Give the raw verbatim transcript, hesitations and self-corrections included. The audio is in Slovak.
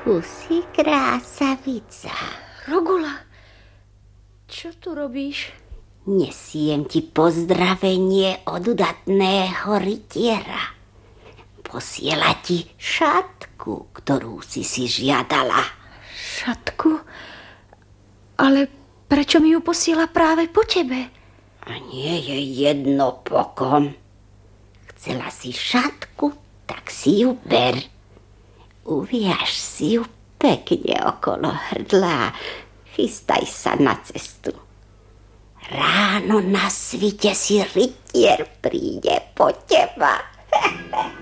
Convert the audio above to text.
Kusí krásavica. Rogula, čo tu robíš? Nesiem ti pozdravenie od udatného rytiera. Posiela ti šatku, ktorú si si žiadala. Šatku? Ale prečo mi ju posiela práve po tebe? A nie je jedno po kom. Chcela si šatku, tak si ju ber. Uviaž si ju pekne okolo hrdla. Chystaj sa na cestu. Ráno na svite si rytier príde po teba.